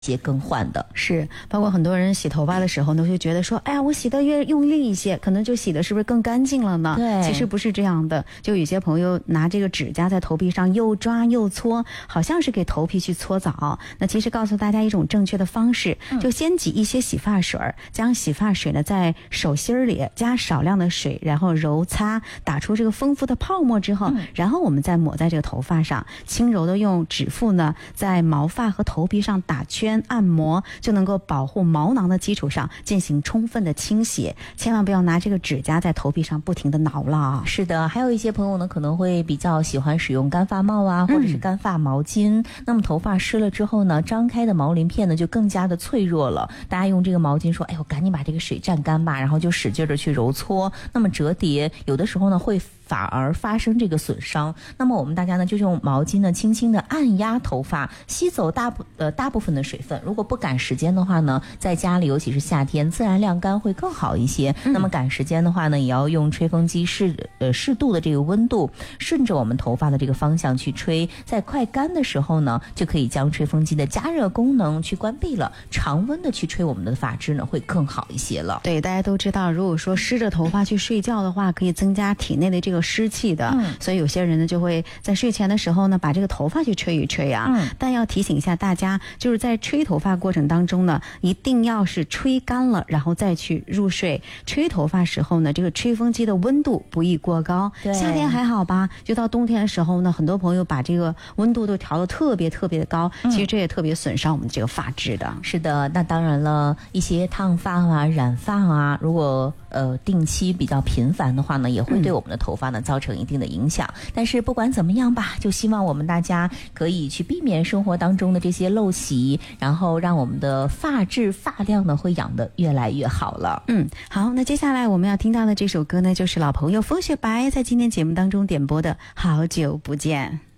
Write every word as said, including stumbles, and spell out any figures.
些更换的。 是，包括很多人洗头发的时候呢，就觉得说，哎呀，我洗得越用力一些，可能就洗的是不是更干净了呢？ 对， 其实不是这样的。就有些朋友拿这个指甲在头皮上又抓又搓，好像是给头皮去搓澡。那其实告诉大家一种正确的方式，就先挤一些洗发水，将洗发水呢在手心里加少量的水，然后揉擦，打出这个丰富的泡沫之后，嗯、然后我们再抹在这个头发上，轻柔的用指腹呢在毛发和头皮上打圈。按摩，就能够保护毛囊的基础上进行充分的清洗，千万不要拿这个指甲在头皮上不停的挠了。 是的，还有一些朋友呢可能会比较喜欢使用干发帽啊，或者是干发毛巾、嗯、那么头发湿了之后呢，张开的毛鳞片呢就更加的脆弱了，大家用这个毛巾说，哎呦赶紧把这个水蘸干吧，然后就使劲的去揉搓，那么折叠有的时候呢会反而发生这个损伤。那么我们大家呢就用毛巾呢轻轻的按压头发，吸走大部呃大部分的水分。如果不赶时间的话呢，在家里尤其是夏天自然晾干会更好一些、嗯、那么赶时间的话呢，也要用吹风机适呃适度的这个温度，顺着我们头发的这个方向去吹，在快干的时候呢，就可以将吹风机的加热功能去关闭了，常温的去吹我们的发质呢会更好一些了。 对，大家都知道，如果说湿着头发去睡觉的话，可以增加体内的这个湿气的、嗯、所以有些人呢就会在睡前的时候呢把这个头发去吹一吹啊、嗯、但要提醒一下大家，就是在吹头发过程当中呢，一定要是吹干了然后再去入睡。吹头发时候呢，这个吹风机的温度不宜过高，夏天还好吧，就到冬天的时候呢，很多朋友把这个温度都调得特别特别的高、嗯、其实这也特别损伤我们这个发质的。 是的，那当然了，一些烫发啊染发啊，如果呃定期比较频繁的话呢，也会对我们的头发呢、嗯、造成一定的影响。但是不管怎么样吧，就希望我们大家可以去避免生活当中的这些陋习，然后让我们的发质发量呢会养得越来越好了。 嗯，好，那接下来我们要听到的这首歌呢，就是老朋友风雪白在今天节目当中点播的《好久不见》。